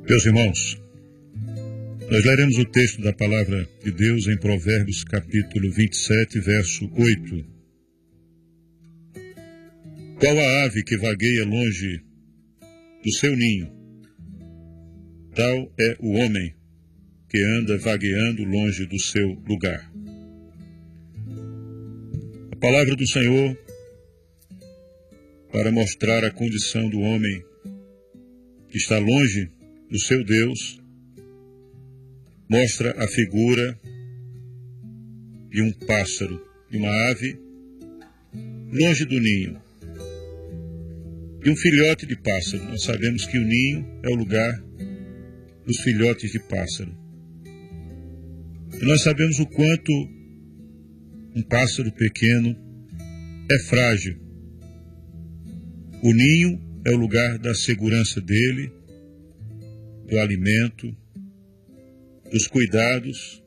Meus irmãos, nós leremos o texto da palavra de Deus em Provérbios capítulo 27, verso 8. Qual a ave que vagueia longe do seu ninho? Tal é o homem que anda vagueando longe do seu lugar. A palavra do Senhor, para mostrar a condição do homem que está longe do seu Deus, mostra a figura de um pássaro, de uma ave, longe do ninho, de um filhote de pássaro. Nós sabemos que o ninho é o lugar dos filhotes de pássaro. E nós sabemos o quanto um pássaro pequeno é frágil. O ninho é o lugar da segurança dele, do alimento, dos cuidados,